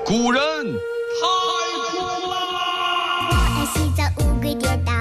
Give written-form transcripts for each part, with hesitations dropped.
古人太酷了！ 洗澡乌龟跌倒，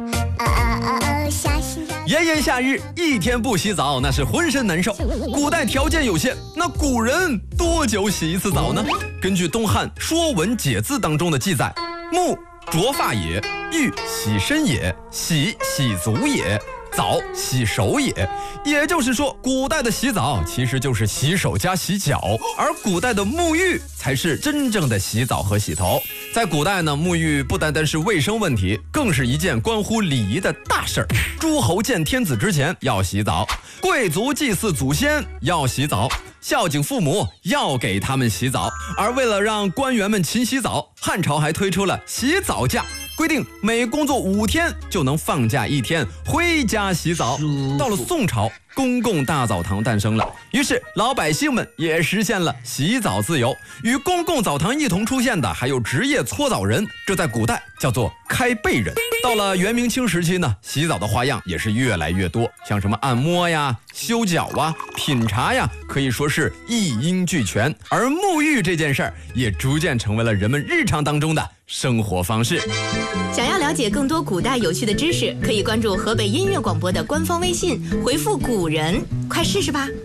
炎炎夏日，一天不洗澡那是浑身难受。古代条件有限，那古人多久洗一次澡呢？根据东汉《说文解字》当中的记载，沐濯发也，浴洗身也，洗足也，澡洗手也。也就是说，古代的洗澡其实就是洗手加洗脚，而古代的沐浴才是真正的洗澡和洗头。在古代呢，沐浴不单单是卫生问题，更是一件关乎礼仪的大事儿。诸侯见天子之前要洗澡，贵族祭祀祖先要洗澡，孝敬父母要给他们洗澡。而为了让官员们勤洗澡，汉朝还推出了洗澡假，规定每工作5天就能放假1天，回家洗澡。到了宋朝，公共大澡堂诞生了，于是老百姓们也实现了洗澡自由。与公共澡堂一同出现的还有职业搓澡人，这在古代叫做开背人。到了元明清时期呢，洗澡的花样也是越来越多，像什么按摩呀、修脚啊、品茶呀，可以说是一应俱全。而沐浴这件事儿也逐渐成为了人们日常当中的生活方式。 想要了解更多古代有趣的知识，可以关注河北音乐广播的官方微信，回复古人，快试试吧。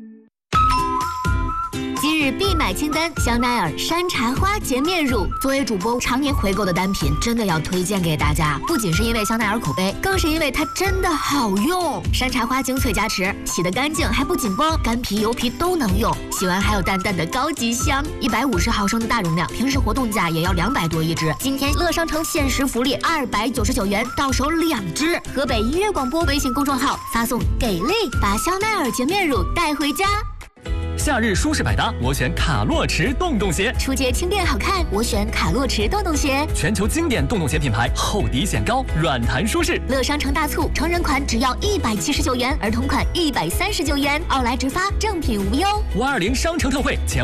今日必买清单：香奈儿山茶花洁面乳。作为主播常年回购的单品，真的要推荐给大家。不仅是因为香奈儿口碑，更是因为它真的好用。山茶花精粹加持，洗得干净还不紧绷，干皮油皮都能用。洗完还有淡淡的高级香。150毫升的大容量，平时活动价也要200多一支。今天乐商城限时福利，299元到手2支。河北音乐广播微信公众号发送“给力”，把香奈儿洁面乳带回家。 夏日舒适百搭，我选卡洛驰洞洞鞋。 出街轻便好看，我选卡洛驰洞洞鞋。 全球经典洞洞鞋品牌，厚底显高，软弹舒适。 乐商城大促，成人款只要179元，儿童款139元，奥莱直发，正品无忧。 520商城特惠。